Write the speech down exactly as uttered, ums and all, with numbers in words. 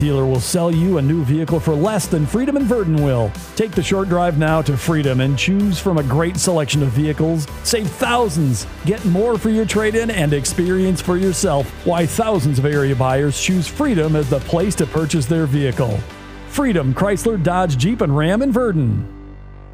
dealer will sell you a new vehicle for less than Freedom and Verdon will. Take the short drive now to Freedom and choose from a great selection of vehicles. Save thousands. Get more for your trade-in and experience for yourself why thousands of area buyers choose Freedom as the place to purchase their vehicle. Freedom, Chrysler, Dodge, Jeep, and Ram in Verdon.